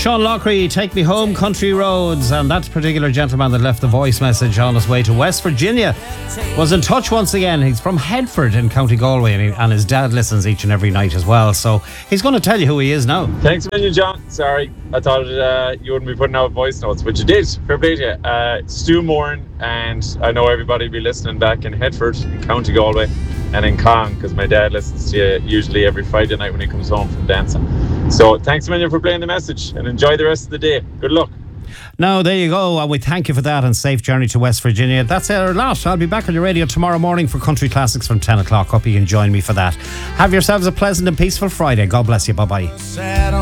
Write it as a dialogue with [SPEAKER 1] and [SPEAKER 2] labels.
[SPEAKER 1] Sean Lockery, Take Me Home, Country Roads. And that particular gentleman that left the voice message on his way to West Virginia was in touch once again. He's from Headford in County Galway, and his dad listens each and every night as well. So he's going to tell you who he is now.
[SPEAKER 2] Thanks a million, John. Sorry, I thought you wouldn't be putting out voice notes, but you did. Fair play to you. Stu Moran, and I know everybody will be listening back in Headford in County Galway and in Cong, because my dad listens to you usually every Friday night when he comes home from dancing. So thanks a million for playing the message, and enjoy the rest of the day. Good luck.
[SPEAKER 1] Now, there you go. And we thank you for that, and safe journey to West Virginia. That's our lot. I'll be back on your radio tomorrow morning for Country Classics from 10 o'clock. Hope you can join me for that. Have yourselves a pleasant and peaceful Friday. God bless you. Bye-bye.